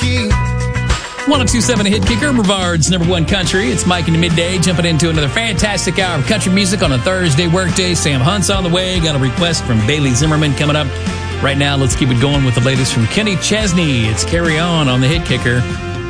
key. 1027 Hit Kicker, Brevard's number one country. It's Mike in the midday, jumping into another fantastic hour of country music on a Thursday workday. Sam Hunt's on the way. Got a request from Bailey Zimmerman coming up. Right now, let's keep it going with the latest from Kenny Chesney. It's Carry On the Hit Kicker.